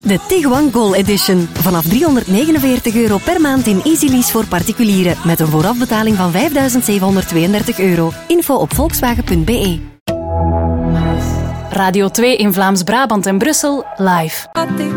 De Tiguan Goal Edition. Vanaf €349 per maand in Easy Lease voor particulieren. Met een voorafbetaling van €5.732. Info op volkswagen.be. Radio 2 in Vlaams-Brabant en Brussel live.